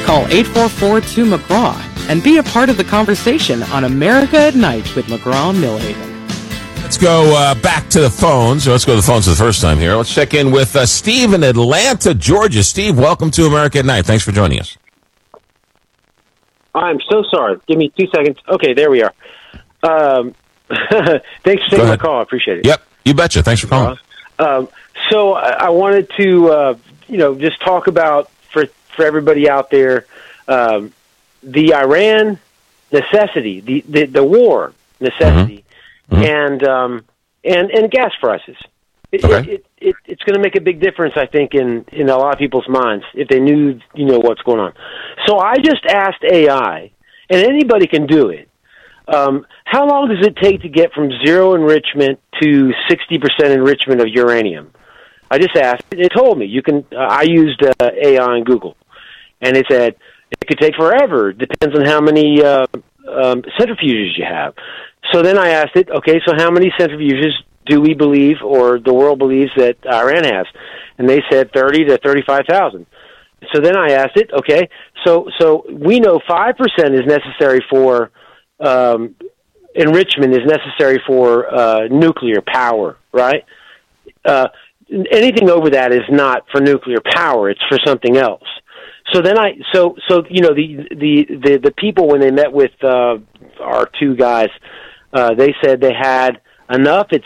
Call 844-2-McGraw and be a part of the conversation on America at Night with McGraw and Millhaven. Let's go back to the phones. Let's go to the phones for the first time here. Let's check in with Steve in Atlanta, Georgia. Steve, welcome to America at Night. Thanks for joining us. I'm so sorry. Give me 2 seconds. Okay, there we are. Thanks for taking my call. I appreciate it. Yep, you betcha. Thanks for calling. So I wanted to, just talk about for everybody out there, the Iran necessity, the war necessity, and gas prices. It's going to make a big difference, I think, in a lot of people's minds if they knew, what's going on. So I just asked AI, and anybody can do it. How long does it take to get from zero enrichment to 60% enrichment of uranium? I just asked. It told me. You can. I used AI on Google, and it said it could take forever. It depends on how many centrifuges you have. So then I asked it, okay, so how many centrifuges do we believe, or the world believes, that Iran has? And they said 30 to 35,000. So then I asked it, okay, so we know 5% is necessary for enrichment is necessary for nuclear power, right? Anything over that is not for nuclear power; it's for something else. So then the people, when they met with our two guys, they said they had enough at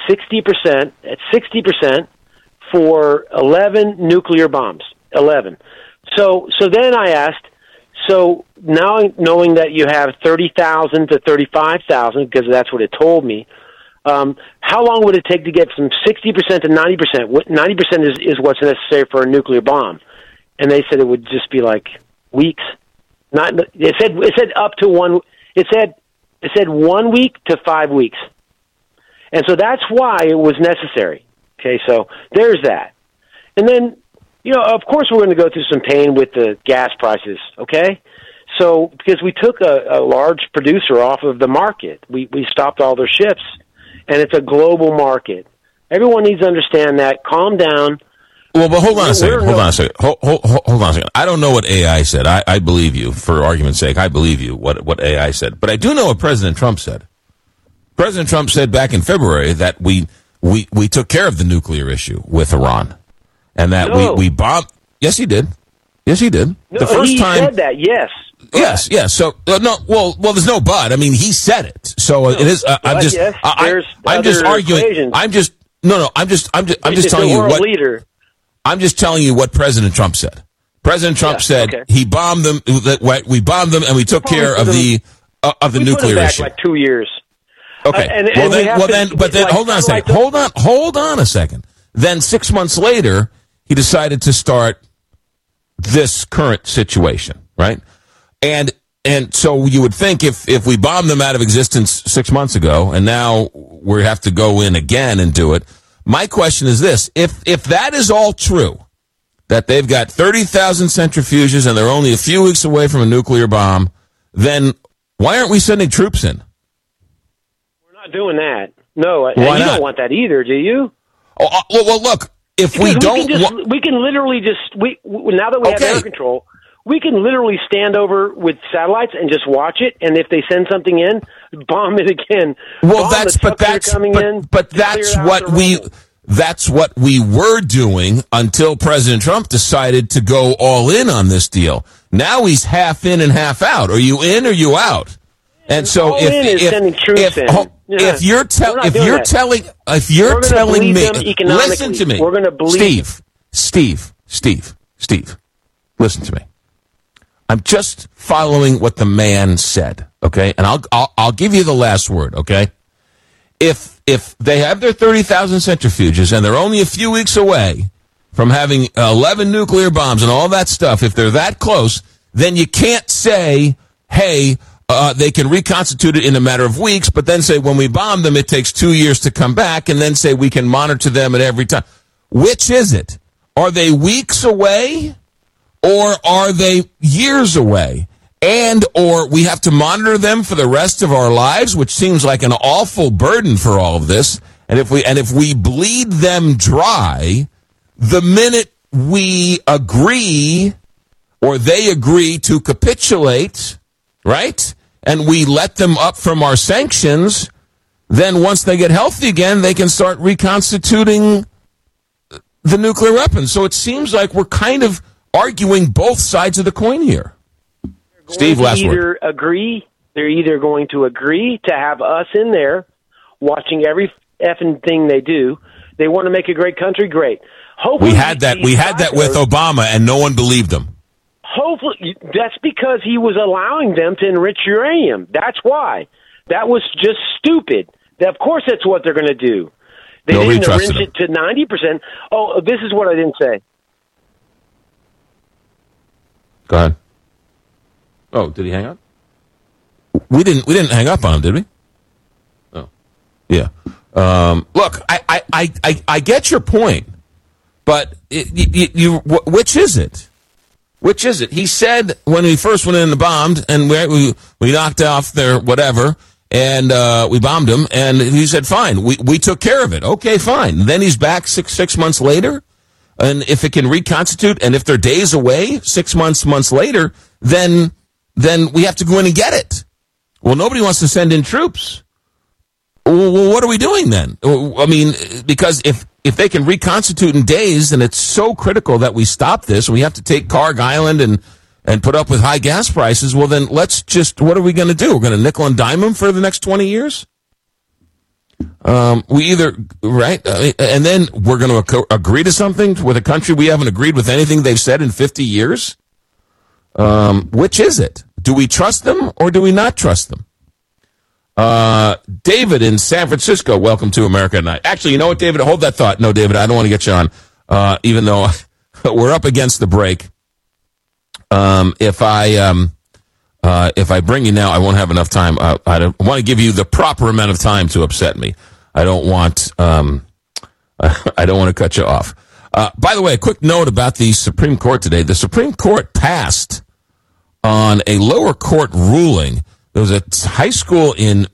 60% for 11 nuclear bombs. 11. So then I asked, so now knowing that you have 30,000 to 35,000, because that's what it told me, how long would it take to get from 60% to 90%? 90% is what's necessary for a nuclear bomb. And they said it would just be like weeks. It said up to one. It said 1 week to 5 weeks. And so that's why it was necessary. Okay, so there's that. And then, of course we're going to go through some pain with the gas prices, okay? So, because we took a large producer off of the market. We stopped all their ships, and it's a global market. Everyone needs to understand that. Calm down. Well, but hold on a second. Hold on a second. I don't know what AI said. I believe you, for argument's sake. I believe you, what AI said. But I do know what President Trump said. President Trump said back in February that we took care of the nuclear issue with Iran. And that we bombed. Yes, he did. Yes, he did. No, the first time said that. Yes. Yes. So no. Well, there's no but. I mean, he said it. So it is. I'm just arguing. Equations. I'm just telling you what. Leader. I'm just telling you what President Trump said. President Trump said he bombed them. We bombed them, and we took care of the nuclear issue. Like 2 years. Okay. But then, hold on a second. Hold on a second. Then 6 months later, he decided to start this current situation, right? And so you would think if we bombed them out of existence 6 months ago, and now we have to go in again and do it. My question is this: if that is all true, that they've got 30,000 centrifuges and they're only a few weeks away from a nuclear bomb, then why aren't we sending troops in? We're not doing that. No, why you not? Don't want that either, do you? Oh, well, look. If we don't, we can literally now that we have air control, we can literally stand over with satellites and just watch it. And if they send something in, bomb it again. Well, that's what we were doing until President Trump decided to go all in on this deal. Now he's half in and half out. Are you in or you out? And so if you're telling me, listen to me, we're going to believe Steve, listen to me. I'm just following what the man said, okay? And I'll give you the last word, okay? If they have their 30,000 centrifuges and they're only a few weeks away from having 11 nuclear bombs and all that stuff, if they're that close, then you can't say, hey, they can reconstitute it in a matter of weeks, but then say when we bomb them, it takes 2 years to come back, and then say we can monitor them at every time. Which is it? Are they weeks away, or are they years away? And or we have to monitor them for the rest of our lives, which seems like an awful burden for all of this. And if we bleed them dry, the minute we agree or they agree to capitulate, right? And we let them up from our sanctions, then once they get healthy again, they can start reconstituting the nuclear weapons. So it seems like we're kind of arguing both sides of the coin here. Steve, last word. They're either going to agree to have us in there watching every effing thing they do. They want to make a great country great. Hopefully, we had that with Obama, and no one believed him. Hopefully, that's because he was allowing them to enrich uranium. That's why. That was just stupid. Of course, that's what they're going to do. They didn't enrich it to 90%. Oh, this is what I didn't say. Go ahead. Oh, did he hang up? We didn't hang up on him, did we? Oh, yeah. Look, I get your point, but which is it? Which is it? He said when we first went in and bombed, and we knocked off their whatever, and we bombed them, and he said, fine, we took care of it. Okay, fine. Then he's back six months later, and if it can reconstitute, and if they're days away, 6 months later, then we have to go in and get it. Well, nobody wants to send in troops. Well, what are we doing then? I mean, because if they can reconstitute in days, then it's so critical that we stop this. We have to take Karg Island and put up with high gas prices. Well, then what are we going to do? We're going to nickel and dime them for the next 20 years? And then we're going to agree to something with a country we haven't agreed with anything they've said in 50 years? Which is it? Do we trust them or do we not trust them? David in San Francisco, welcome to America Tonight. Actually, you know what, David? Hold that thought. No, David, I don't want to get you on, even though we're up against the break. If I bring you now, I won't have enough time. I don't want to give you the proper amount of time to upset me. I don't want to cut you off. By the way, a quick note about the Supreme Court today. The Supreme Court passed on a lower court ruling. There was a high school in,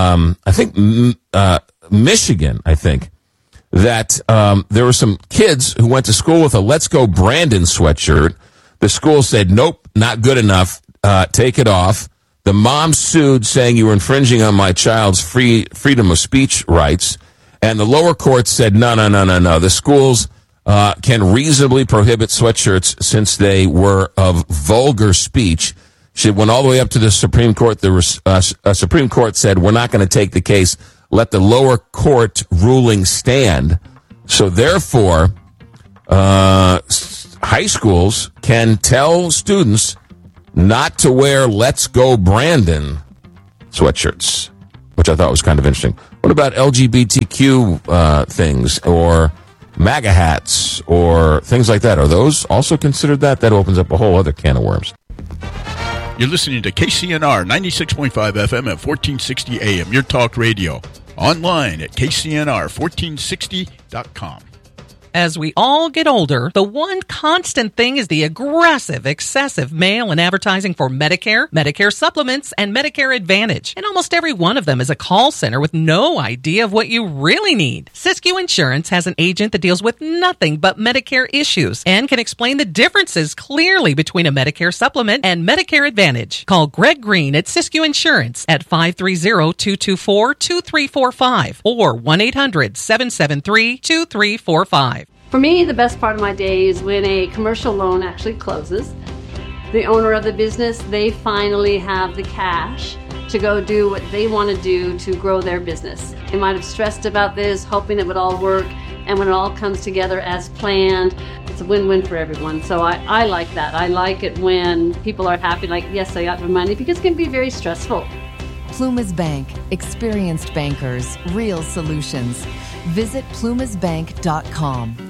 Michigan, that there were some kids who went to school with a Let's Go Brandon sweatshirt. The school said, nope, not good enough. Take it off. The mom sued, saying you were infringing on my child's freedom of speech rights. And the lower court said, no. The schools can reasonably prohibit sweatshirts since they were of vulgar speech. She went all the way up to the Supreme Court. The Supreme Court said, we're not going to take the case. Let the lower court ruling stand. So therefore, high schools can tell students not to wear Let's Go Brandon sweatshirts, which I thought was kind of interesting. What about LGBTQ things or MAGA hats or things like that? Are those also considered that? That opens up a whole other can of worms. You're listening to KCNR 96.5 FM at 1460 AM, your talk radio. Online at KCNR1460.com. As we all get older, the one constant thing is the aggressive, excessive mail and advertising for Medicare, Medicare supplements, and Medicare Advantage. And almost every one of them is a call center with no idea of what you really need. Siskiyou Insurance has an agent that deals with nothing but Medicare issues and can explain the differences clearly between a Medicare supplement and Medicare Advantage. Call Greg Green at Siskiyou Insurance at 530-224-2345 or 1-800-773-2345. For me, the best part of my day is when a commercial loan actually closes. The owner of the business, they finally have the cash to go do what they want to do to grow their business. They might have stressed about this, hoping it would all work, and when it all comes together as planned, it's a win-win for everyone. So I like that. I like it when people are happy, like, yes, I got my money, because it can be very stressful. Plumas Bank. Experienced bankers. Real solutions. Visit plumasbank.com.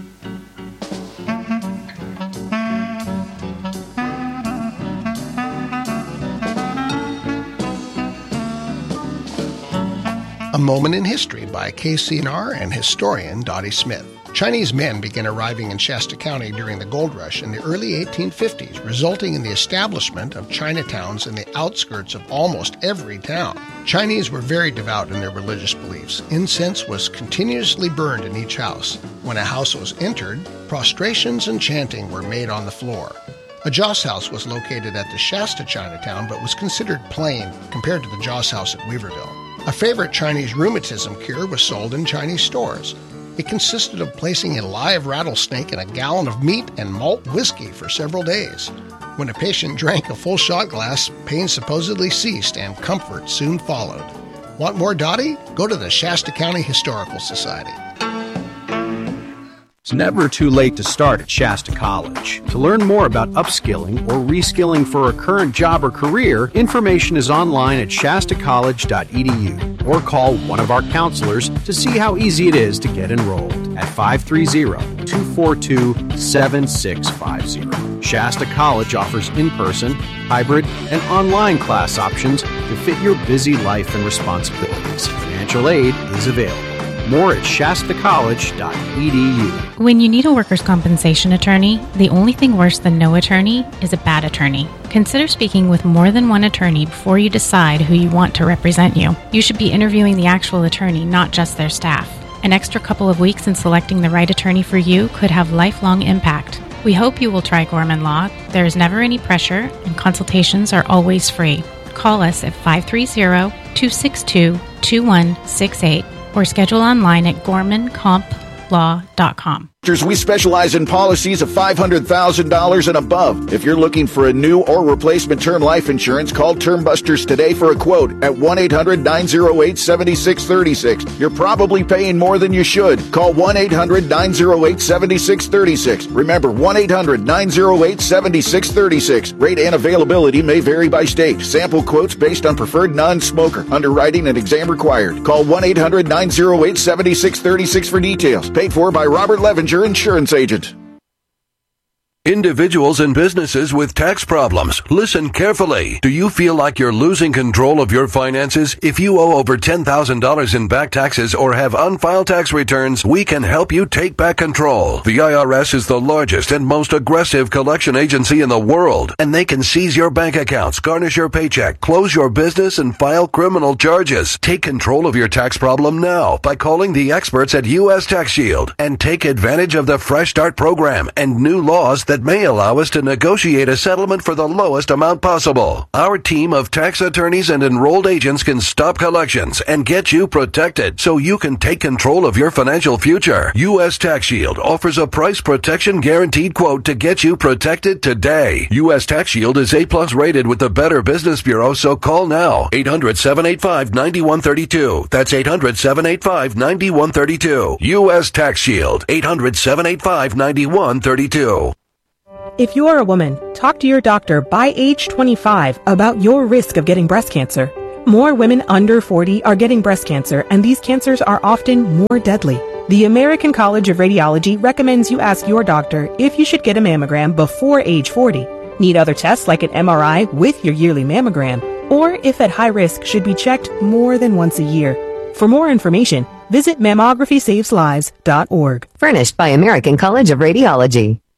A Moment in History by KCNR and historian Dottie Smith. Chinese men began arriving in Shasta County during the gold rush in the early 1850s, resulting in the establishment of Chinatowns in the outskirts of almost every town. Chinese were very devout in their religious beliefs. Incense was continuously burned in each house. When a house was entered, prostrations and chanting were made on the floor. A Joss House was located at the Shasta Chinatown but was considered plain compared to the Joss House at Weaverville. A favorite Chinese rheumatism cure was sold in Chinese stores. It consisted of placing a live rattlesnake in a gallon of meat and malt whiskey for several days. When a patient drank a full shot glass, pain supposedly ceased and comfort soon followed. Want more Dottie? Go to the Shasta County Historical Society. It's never too late to start at Shasta College. To learn more about upskilling or reskilling for a current job or career, information is online at shastacollege.edu or call one of our counselors to see how easy it is to get enrolled at 530-242-7650. Shasta College offers in-person, hybrid, and online class options to fit your busy life and responsibilities. Financial aid is available. More at shastacollege.edu. When you need a workers' compensation attorney, the only thing worse than no attorney is a bad attorney. Consider speaking with more than one attorney before you decide who you want to represent you. You should be interviewing the actual attorney, not just their staff. An extra couple of weeks in selecting the right attorney for you could have lifelong impact. We hope you will try Gorman Law. There is never any pressure, and consultations are always free. Call us at 530-262-2168 or schedule online at gormancomplaw.com. We specialize in policies of $500,000 and above. If you're looking for a new or replacement term life insurance, call Term Busters today for a quote at 1-800-908-7636. You're probably paying more than you should. Call 1-800-908-7636. Remember, 1-800-908-7636. Rate and availability may vary by state. Sample quotes based on preferred non-smoker. Underwriting and exam required. Call 1-800-908-7636 for details. Paid for by Robert Levinger, insurance agent. Individuals and businesses with tax problems, listen carefully. Do you feel like you're losing control of your finances? If you owe over $10,000 in back taxes or have unfiled tax returns, we can help you take back control. The IRS is the largest and most aggressive collection agency in the world, and they can seize your bank accounts, garnish your paycheck, close your business, and file criminal charges. Take control of your tax problem now by calling the experts at U.S. Tax Shield and take advantage of the Fresh Start program and new laws that may allow us to negotiate a settlement for the lowest amount possible. Our team of tax attorneys and enrolled agents can stop collections and get you protected so you can take control of your financial future. U.S. Tax Shield offers a price protection guaranteed quote to get you protected today. U.S. Tax Shield is A+ rated with the Better Business Bureau, so call now. 800-785-9132. That's 800-785-9132. U.S. Tax Shield. 800-785-9132. If you are a woman, talk to your doctor by age 25 about your risk of getting breast cancer. More women under 40 are getting breast cancer, and these cancers are often more deadly. The American College of Radiology recommends you ask your doctor if you should get a mammogram before age 40. Need other tests like an MRI with your yearly mammogram, or if at high risk should be checked more than once a year. For more information, visit mammographysavesliveslives.org. Furnished by American College of Radiology.